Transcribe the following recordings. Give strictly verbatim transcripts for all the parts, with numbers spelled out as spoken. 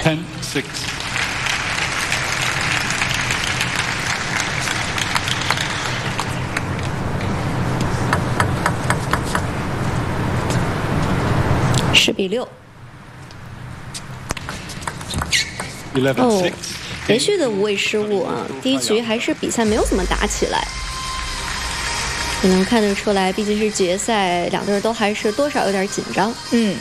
ten six。 十比六。 哦， 连续的无谓失误啊！第一局还是比赛没有怎么打起来，也能看得出来，毕竟是决赛，两队都还是多少有点紧张。 嗯。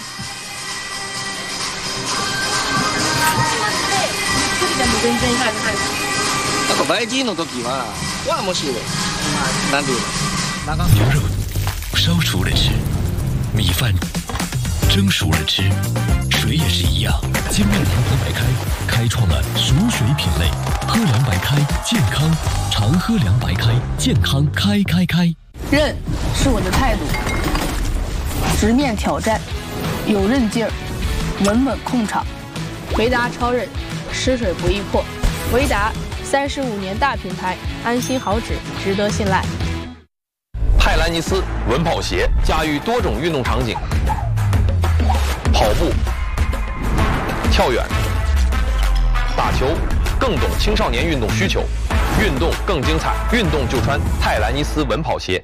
牛肉烧熟了吃，米饭蒸熟了吃。 水也是一样，金麦郎喝白开开创了熟水品类，喝凉白开健康，常喝凉白开健康开开开。 韧是我的态度，直面挑战，有韧劲儿，稳稳控场。维达超韧，湿水不易破。维达三十五年大品牌，安心好纸，值得信赖。 泰兰尼斯稳跑鞋驾驭多种运动场景，跑步。 跳远、打球，更懂青少年运动需求，运动更精彩，运动就穿泰兰尼斯稳跑鞋。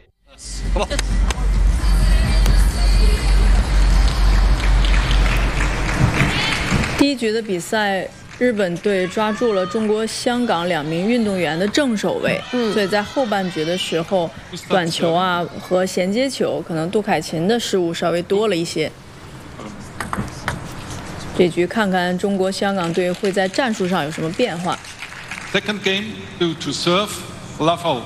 第一局的比赛，日本队抓住了中国香港两名运动员的正手位，嗯，所以在后半局的时候，短球啊和衔接球，可能杜凯琴的失误稍微多了一些。 这局看看中国香港队会在战术上有什么变化。 Second game to to serve Lafau.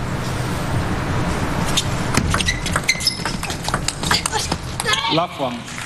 Lafau.